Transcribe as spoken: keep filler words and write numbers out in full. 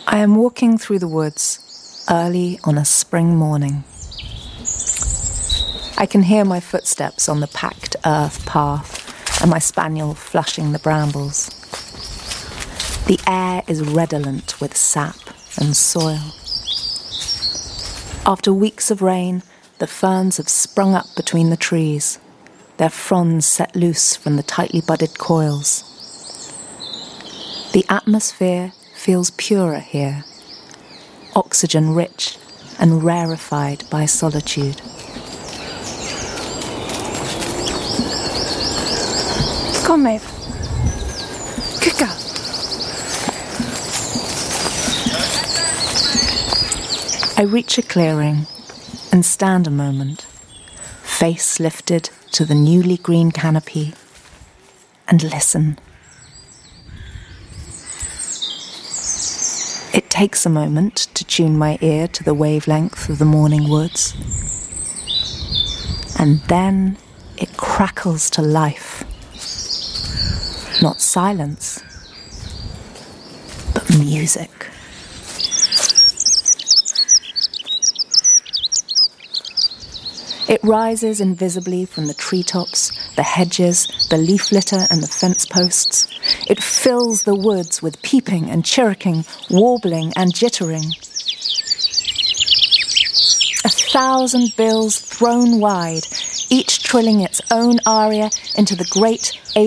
I am walking through the woods, early on a spring morning. I can hear my footsteps on the packed earth path and my spaniel flushing the brambles. The air is redolent with sap and soil. After weeks of rain, the ferns have sprung up between the trees, their fronds set loose from the tightly budded coils. The atmosphere feels purer here, oxygen-rich and rarefied by solitude. Kom, Maeve. Kika. I reach a clearing and stand a moment, face lifted to the newly green canopy, and listen. It takes a moment to tune my ear to the wavelength of the morning woods. And then it crackles to life. Not silence, but music. It rises invisibly from the treetops, the hedges, the leaf litter and the fence posts. It fills the woods with peeping and chirricking, warbling and jittering. A thousand bills thrown wide, each trilling its own aria into the great